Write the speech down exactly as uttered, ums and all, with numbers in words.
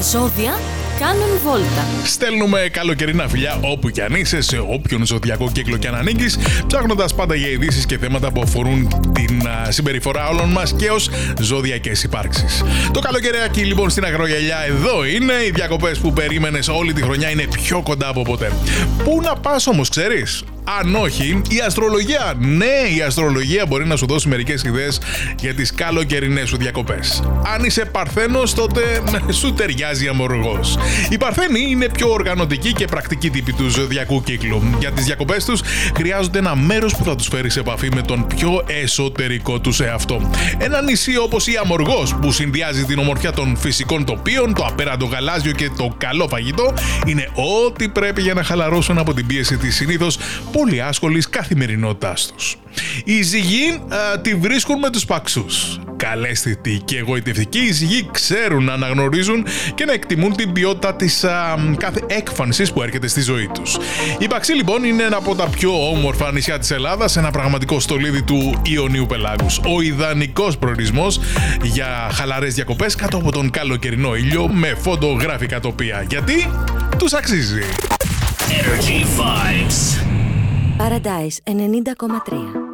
Ζώδια κάνουν βόλτα. Στέλνουμε καλοκαιρινά φιλιά όπου κι αν είσαι, σε όποιον ζωδιακό κύκλο κι αν ανήκεις, ψάχνοντας πάντα για ειδήσεις και θέματα που αφορούν την α, συμπεριφορά όλων μας και ως ζωδιακές υπάρξεις. Το καλοκαιριάκι λοιπόν στην Ακρογιαλιά εδώ είναι. Οι διακοπές που περίμενες όλη τη χρονιά είναι πιο κοντά από ποτέ. Πού να πας όμως, ξέρεις? Αν όχι, η αστρολογία. Ναι, η αστρολογία μπορεί να σου δώσει μερικές ιδέες για τις καλοκαιρινές σου διακοπές. Αν είσαι Παρθένος, τότε σου ταιριάζει Αμοργός. Οι Παρθένοι είναι πιο οργανωτικοί και πρακτικοί τύποι του ζωδιακού κύκλου. Για τις διακοπές τους χρειάζονται ένα μέρος που θα τους φέρει σε επαφή με τον πιο εσωτερικό τους εαυτό. Ένα νησί όπως η Αμοργός, που συνδυάζει την ομορφιά των φυσικών τοπίων, το απέραντο γαλάζιο και το καλό φαγητό, είναι ό,τι πρέπει για να χαλαρώσουν από την πίεση της συνήθως πολύ άσχολης καθημερινότητάς τους. Οι ζυγοί α, τη βρίσκουν με τους παξούς. Καλέσθητοι και εγωιτευτικοί, οι ζυγοί ξέρουν να αναγνωρίζουν και να εκτιμούν την ποιότητα της α, κάθε έκφανσης που έρχεται στη ζωή τους. Οι παξοί λοιπόν είναι ένα από τα πιο όμορφα νησιά της Ελλάδας, ένα πραγματικό στολίδι του Ιωνίου Πελάγους. Ο ιδανικός προορισμός για χαλαρές διακοπές κάτω από τον καλοκαιρινό ήλιο με φωτογραφικά τοπία. Γιατί τους αξίζει. Energy Vibes. Paradise ενενήντα κόμμα τρία.